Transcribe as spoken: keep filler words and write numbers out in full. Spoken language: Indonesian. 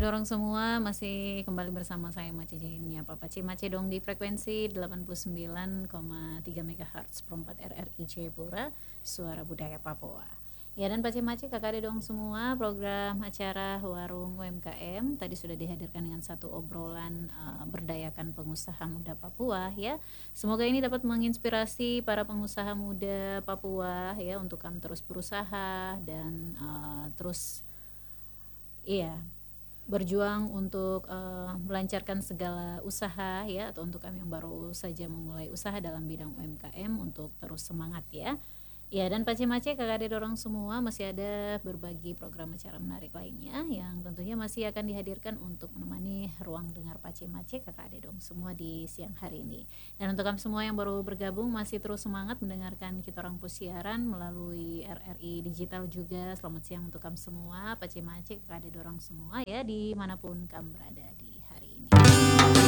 dorong semua, masih kembali bersama saya Mace Jenia Papa Cimace dong di frekuensi delapan puluh sembilan koma tiga megahertz perempat R R I Jayapura, Suara Budaya Papua. Ya, dan Pak Cimace kakak ada dong semua, program acara Warung U M K M tadi sudah dihadirkan dengan satu obrolan uh, berdayakan pengusaha muda Papua ya. Semoga ini dapat menginspirasi para pengusaha muda Papua ya untuk kami terus berusaha dan uh, terus iya berjuang untuk uh, melancarkan segala usaha ya, atau untuk kami yang baru saja memulai usaha dalam bidang U M K M untuk terus semangat ya. Ya, dan Pak Cimace kakak adik dorong semua, masih ada berbagi program acara menarik lainnya yang tentunya masih akan dihadirkan untuk menemani ruang dengar Pak Cimace kakak adik dong semua di siang hari ini. Dan untuk kami semua yang baru bergabung, masih terus semangat mendengarkan kita orang pusiaran melalui R R I Digital juga. Selamat siang untuk kami semua, Pak Cimace kakak adik dorong semua ya, dimanapun kami berada di